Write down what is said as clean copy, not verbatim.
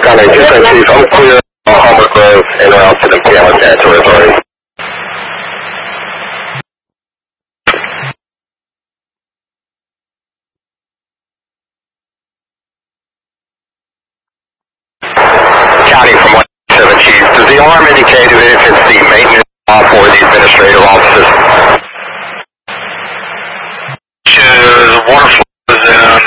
County 210 Chief, I'm clear on Homer Grove en route to the Piano Territory Authority. County from 117 Chief, does the alarm indicate if it's the maintenance off or the administrative offices?